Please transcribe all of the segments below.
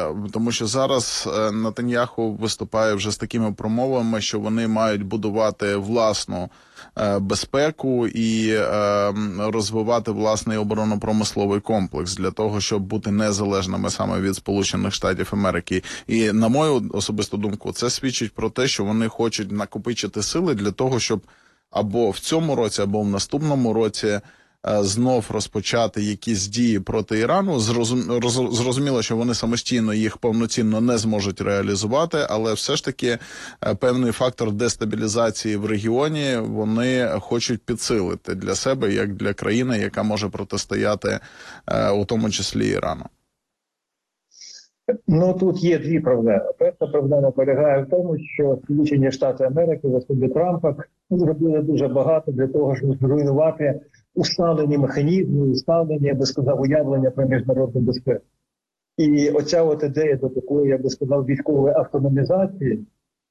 Тому що зараз Нетаньяху виступає вже з такими промовами, що вони мають будувати власну безпеку і розвивати власний оборонно-промисловий комплекс для того, щоб бути незалежними саме від Сполучених Штатів Америки. І, на мою особисту думку, це свідчить про те, що вони хочуть накопичити сили для того, щоб або в цьому році, або в наступному році знов розпочати якісь дії проти Ірану. Зрозуміло, що вони самостійно їх повноцінно не зможуть реалізувати, але все ж таки певний фактор дестабілізації в регіоні вони хочуть підсилити для себе, як для країни, яка може протистояти у тому числі Ірану. Ну, тут є дві проблеми. Перша проблема полягає в тому, що Сполучені Штати Америки в особі Трампа зробили дуже багато для того, щоб зруйнувати усталені механізми, усталені, я би сказав, уявлення про міжнародну безпеку. І оця от ідея до такої, я би сказав, військової автономізації,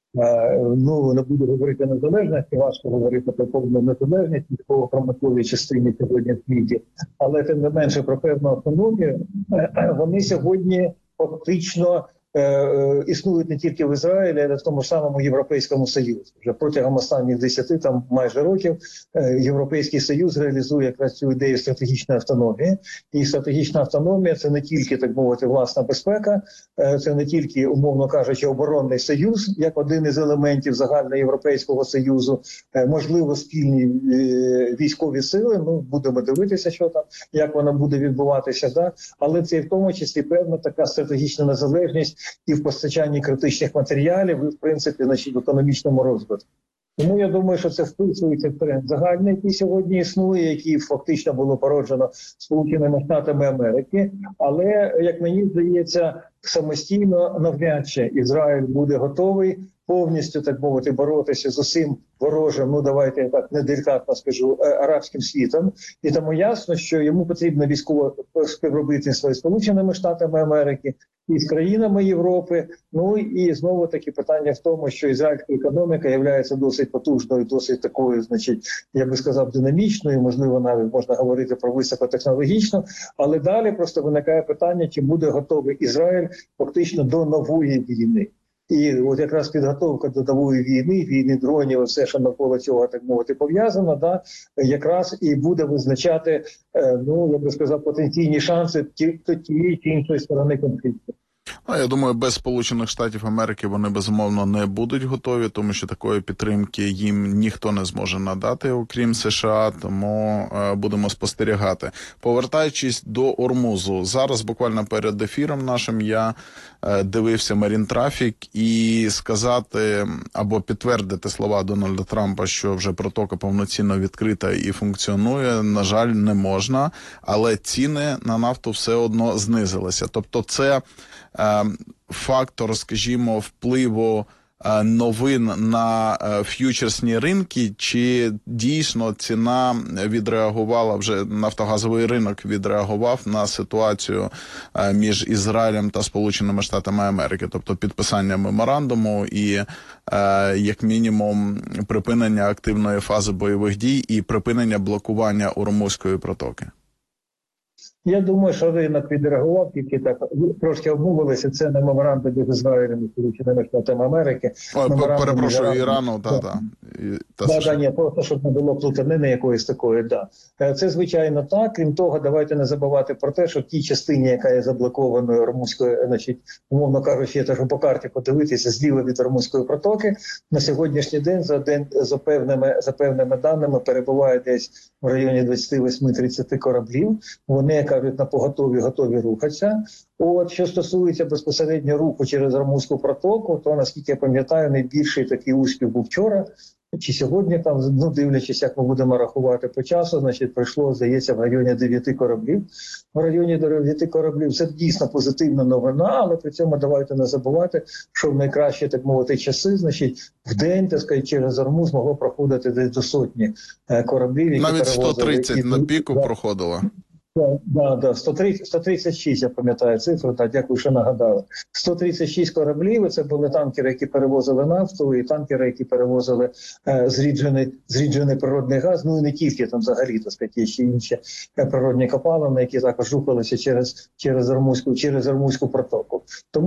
ну, не буду говорити незалежності, важко говорити про повну незалежність військово-промисловій частині сьогодні в світі, але тим не менше про певну автономію, вони сьогодні фактично існують не тільки в Ізраїлі, але й в тому ж самому Європейському Союзі. Вже протягом останніх 10 там майже років Європейський Союз реалізує якраз цю ідею стратегічної автономії. І стратегічна автономія – це не тільки, так мовити, власна безпека, це не тільки, умовно кажучи, оборонний союз, як один із елементів загальноєвропейського союзу, можливо, спільні військові сили, ну, будемо дивитися, що там, як вона буде відбуватися, да? Але це в тому числі певна така стратегічна незалежність і в постачанні критичних матеріалів, і, в принципі, значить, в економічному розвитку. Тому я думаю, що це вписується в тренд загальний, який сьогодні існує, який фактично було породжено Сполученими Штатами Америки. Але, як мені здається, самостійно навряд чи Ізраїль буде готовий повністю, так мовити, боротися з усім ворожим, ну давайте я так неделікатно скажу, арабським світом. І тому ясно, що йому потрібно військове співробітництво із Сполученими Штатами Америки, і з країнами Європи. Ну і знову таки питання в тому, що ізраїльська економіка є досить потужною, досить такою, значить, я би сказав, динамічною, можливо, навіть можна говорити про високотехнологічну, але далі просто виникає питання, чи буде готовий Ізраїль фактично до нової війни. І от якраз підготовка до нової війни дронів, все, що навколо цього, так мовити, пов'язано, да, якраз і буде визначати, ну, я би сказав, потенційні шанси тієї чи іншої сторони конфлікту. Я думаю, без Сполучених Штатів Америки вони, безумовно, не будуть готові, тому що такої підтримки їм ніхто не зможе надати, окрім США, тому будемо спостерігати. Повертаючись до Ормузу, зараз буквально перед ефіром нашим я дивився Marine Traffic і сказати або підтвердити слова Дональда Трампа, що вже протока повноцінно відкрита і функціонує, на жаль, не можна, але ціни на нафту все одно знизилися. Тобто це фактор, скажімо, впливу новин на ф'ючерсні ринки, чи дійсно ціна відреагувала, вже нафтогазовий ринок відреагував на ситуацію між Ізраїлем та Сполученими Штатами Америки, тобто підписання меморандуму і, як мінімум, припинення активної фази бойових дій і припинення блокування Ормузької протоки? Я думаю, що ринок відреагував, тільки так трошки обмовилися. Це не меморандум між Ізраїлем і Сполученими Штатами Америки. Перепрошую, Ірану, Ні, просто щоб не було плутанини якоїсь такої, да. Це, звичайно, так. Крім того, давайте не забувати про те, що в тій частині, яка є заблокованою Ормузькою, значить, умовно кажучи, я по карті подивитися, зліва від Ормузької протоки, на сьогоднішній день за певними даними перебуває десь в районі 28-30 кораблів. Вони, кажуть, на поготові готові рухатися. От, що стосується безпосередньо руху через Ормузьку протоку, то, наскільки я пам'ятаю, найбільший такий успіх був вчора, чи сьогодні, там, ну, дивлячись, як ми будемо рахувати по часу, значить, пройшло, здається, в районі 9 кораблів. В районі 9 кораблів це дійсно позитивна новина, але при цьому давайте не забувати, що в найкращі, так мовити, часи, значить, в день, так сказати, через Ормуз могло проходити десь до сотні кораблів, які навіть перевозили. 130 на піку проходило. Да, 136, я пам'ятаю цифру, так, дякую, що нагадали. 136 кораблів, це були танкери, які перевозили нафту, і танкери, які перевозили зріджений природний газ, ну і не тільки, там взагалі, так сказати, ще інші природні копалини, які також рухалися через Ормузьку протоку. Тому